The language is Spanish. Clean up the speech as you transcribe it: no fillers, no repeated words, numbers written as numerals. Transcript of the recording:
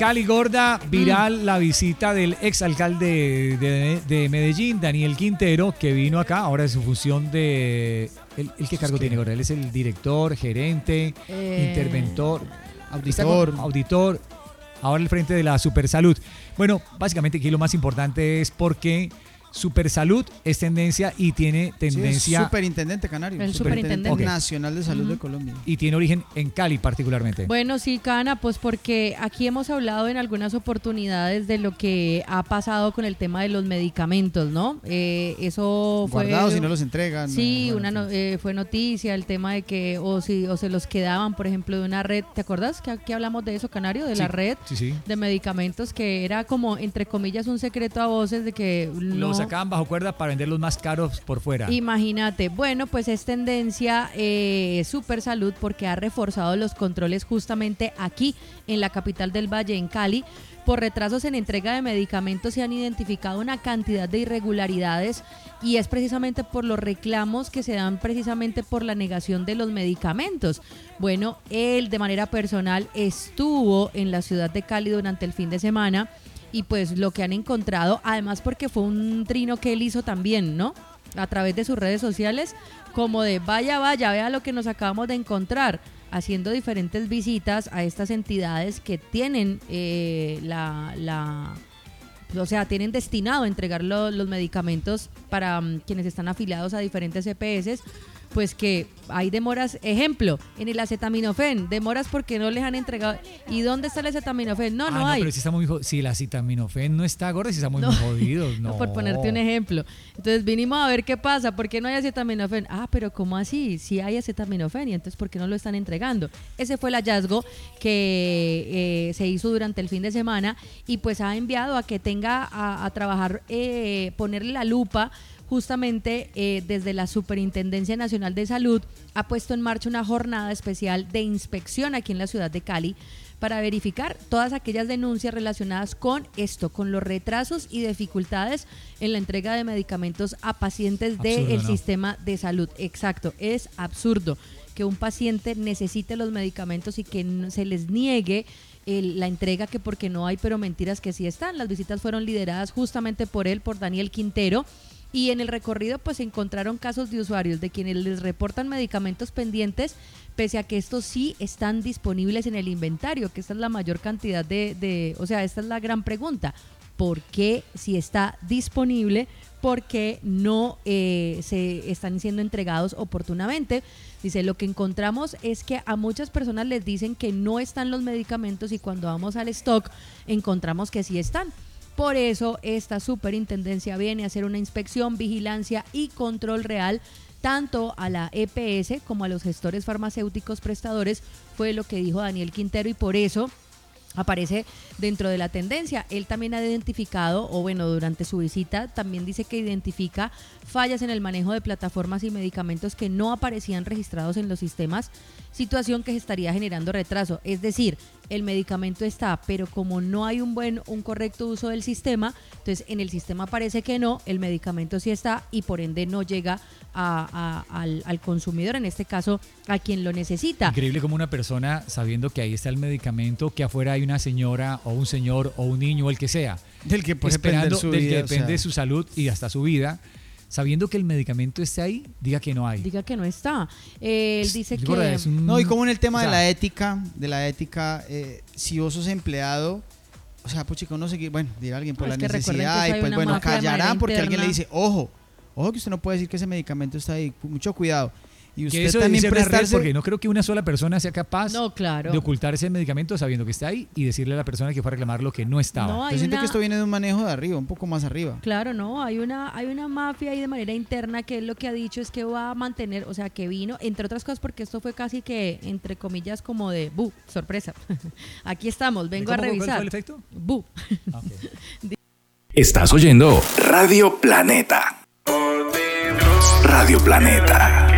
Cali Gorda, viral la visita del exalcalde de Medellín, Daniel Quintero, que vino acá, ahora en su función de... ¿El qué cargo tiene Gorda? Él es el director, gerente, interventor, auditor, ahora al frente de la Supersalud. Bueno, básicamente aquí lo más importante es porque Supersalud es tendencia y tiene tendencia... Sí, es superintendente canario. El superintendente nacional de salud de Colombia. Y tiene origen en Cali particularmente. Bueno, sí, Cana, pues porque aquí hemos hablado en algunas oportunidades de lo que ha pasado con el tema de los medicamentos, ¿no? Eso fue... Guardados y no los entregan. Sí, fue noticia el tema de que o se los quedaban, por ejemplo, de una red. ¿Te acuerdas que aquí hablamos de eso, Canario? De la red de medicamentos, que era como, entre comillas, un secreto a voces de que los sacaban bajo cuerda para venderlos más caros por fuera. Imagínate. Bueno, pues es tendencia Supersalud porque ha reforzado los controles justamente aquí en la capital del Valle, en Cali. Por retrasos en entrega de medicamentos se han identificado una cantidad de irregularidades y es precisamente por los reclamos que se dan precisamente por la negación de los medicamentos. Bueno, él de manera personal estuvo en la ciudad de Cali durante el fin de semana y pues lo que han encontrado, además porque fue un trino que él hizo también, ¿no? A través de sus redes sociales, como de vaya, vea lo que nos acabamos de encontrar, haciendo diferentes visitas a estas entidades que tienen o sea, tienen destinado a entregar los medicamentos para quienes están afiliados a diferentes EPS, pues que hay demoras. Ejemplo, en el acetaminofén, demoras porque no les han entregado. ¿Y dónde está el acetaminofén? No hay. Pero si el acetaminofén no está, Gorda, si está muy jodidos. No, por ponerte un ejemplo. Entonces vinimos a ver qué pasa, ¿por qué no hay acetaminofén? Pero ¿cómo así? Si hay acetaminofén, y entonces ¿por qué no lo están entregando? Ese fue el hallazgo que se hizo durante el fin de semana y pues ha enviado a que tenga a trabajar, ponerle la lupa. Justamente desde la Superintendencia Nacional de Salud ha puesto en marcha una jornada especial de inspección aquí en la ciudad de Cali para verificar todas aquellas denuncias relacionadas con esto, con los retrasos y dificultades en la entrega de medicamentos a pacientes del sistema de salud. Exacto, es absurdo que un paciente necesite los medicamentos y que se les niegue la entrega, que porque no hay, pero mentiras que sí están. Las visitas fueron lideradas justamente por Daniel Quintero. Y en el recorrido pues se encontraron casos de usuarios de quienes les reportan medicamentos pendientes, pese a que estos sí están disponibles en el inventario, que esta es la mayor cantidad o sea, esta es la gran pregunta. ¿Por qué si está disponible? ¿Por qué no se están siendo entregados oportunamente? Dice, lo que encontramos es que a muchas personas les dicen que no están los medicamentos y cuando vamos al stock encontramos que sí están. Por eso esta superintendencia viene a hacer una inspección, vigilancia y control real tanto a la EPS como a los gestores farmacéuticos prestadores, fue lo que dijo Daniel Quintero, y por eso aparece dentro de la tendencia. Él también ha identificado, durante su visita también dice que identifica fallas en el manejo de plataformas y medicamentos que no aparecían registrados en los sistemas, situación que estaría generando retraso. Es decir, el medicamento está, pero como no hay un correcto uso del sistema, entonces en el sistema parece que no, el medicamento sí está y por ende no llega al consumidor, en este caso a quien lo necesita. Increíble como una persona, sabiendo que ahí está el medicamento, que afuera hay una señora o un señor o un niño o el que sea, del que depende su salud y hasta su vida, sabiendo que el medicamento esté ahí, diga que no hay. Diga que no está. Él dice que... No, y como en el tema de la ética, si vos sos empleado, o sea, puchica, uno dirá alguien por la necesidad y pues callará porque alguien le dice, ojo que usted no puede decir que ese medicamento está ahí, mucho cuidado. Y usted que eso también prestarse, porque no creo que una sola persona sea capaz de ocultar ese medicamento sabiendo que está ahí y decirle a la persona que fue a reclamar lo que no estaba. Yo siento que esto viene de un manejo de arriba, un poco más arriba. Claro, no, hay una mafia ahí de manera interna que lo que ha dicho es que va a mantener, o sea, que vino, entre otras cosas, porque esto fue casi que, entre comillas, como de sorpresa. Aquí estamos, vengo a revisar. ¿Cuál fue el efecto? Okay. Estás oyendo Radio Planeta. Radio Planeta.